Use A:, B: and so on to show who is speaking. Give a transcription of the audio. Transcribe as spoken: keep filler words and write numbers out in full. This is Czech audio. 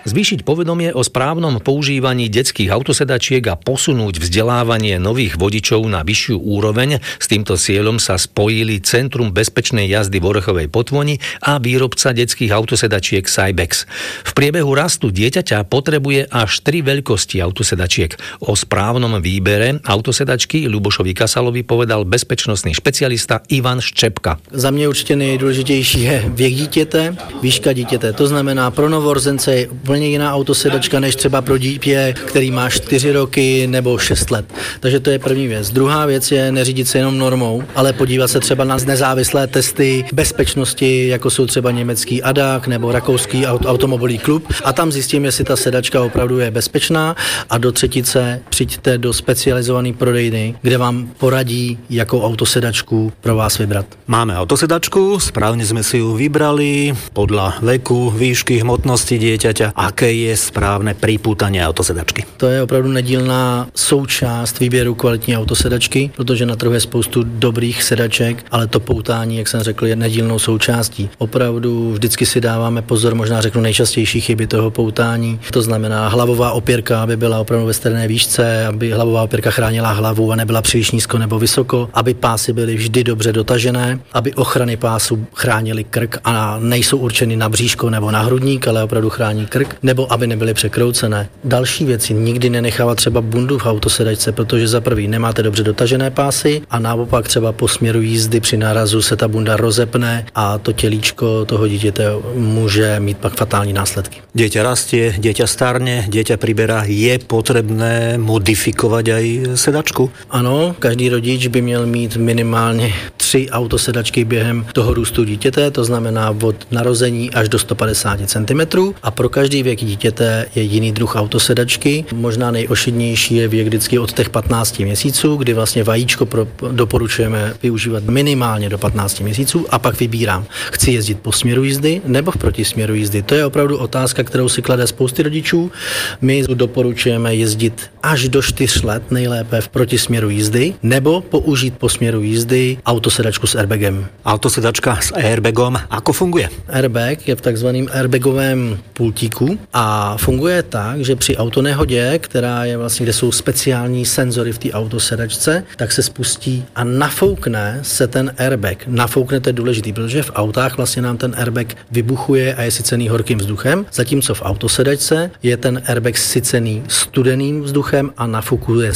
A: Zvýšiť povedomie o správnom používaní detských autosedačiek a posunúť vzdelávanie nových vodičov na vyššiu úroveň. S týmto cieľom sa spojili Centrum bezpečnej jazdy v Orechovej Potvoni a výrobca detských autosedačiek Cybex. V priebehu rastu dieťaťa potrebuje až tri veľkosti autosedačiek. O správnom výbere autosedačky Ľubošovi Kasalovi povedal bezpečnostný špecialista Ivan Ščepka.
B: Za mě určitě nejdůležitější je věk dítěte, výška dítěte. To znamená, pro novorozence je úplně jiná autosedačka než třeba pro dítě, který má čtyři roky nebo šest let. Takže to je první věc. Druhá věc je neřídit se jenom normou, ale podívat se třeba na nezávislé testy bezpečnosti, jako jsou třeba německý A D A C nebo rakouský automobilový klub, a tam zjistím, jestli ta sedačka opravdu je bezpečná. A do třetice přijďte do specializované prodejny, kde vám poradí, jakou autosedačku pro vás vybrat.
C: Máme autosedačku, správne sme si ju vybrali podľa veku, výšky, hmotnosti dieťaťa. Aké je správne pripútanie autosedačky?
B: To je opravdu nedílná součást výběru kvalitní autosedačky, protože na trhu je spoustu dobrých sedaček, ale to poutání, jak jsem řekl, je nedílnou součástí. Opravdu vždycky si dáváme pozor, možná řeknu nejčastější chyby toho poutání. To znamená hlavová opěrka, aby byla opravdu ve stejné výšce, aby hlavová opěrka chránila hlavu a nebyla příliš nízko nebo vysoko, aby pásy byly vždy dobře dotažené, aby ochrany pásu chránily krk a nejsou určeny na bříško nebo na hrudník, ale opravdu chrání krk, nebo aby nebyly překroucené. Další věci, nikdy nenechávat třeba bundu v autosedačce, protože za prvý nemáte dobře dotažené pásy a naopak třeba po směru jízdy při nárazu se ta bunda rozepne a to tělíčko toho dítěte může mít pak fatální následky.
C: Dieťa rastie, dieťa starne, dieťa priberá, je potrebné modifikovať aj sedačku?
B: Ano, každý rodič by měl mít minimálně tři autosedačky během toho růstu dítěte, to znamená od narození až do sto padesát centimetrů, a pro každý věk dítěte je jiný druh autosedačky. Možná nejošidnější je věk vždycky od těch patnácti měsíců, kdy vlastně vajíčko pro, doporučujeme využívat minimálně do patnácti měsíců, a pak vybírám. Chci jezdit po směru jízdy nebo v protisměru jízdy. To je opravdu otázka, kterou si klade spousty rodičů. My doporučujeme jezdit až do čtyř let nejlépe v protisměru jízdy nebo použít po směru jízdy autosedačku s airbagem.
C: Autosedačka s airbagom, ako funguje?
B: Airbag je v takzvaném airbagovém pultíku a funguje tak, že při autonehodě, která je vlastně, kde jsou speciální senzory v té autosedačce, tak se spustí a nafoukne se ten airbag. Nafoukne, to je důležitý, protože v autách vlastně nám ten airbag vybuchuje a je sycený horkým vzduchem, zatímco v autosedačce je ten airbag sycený studeným vzduchem a nafukuje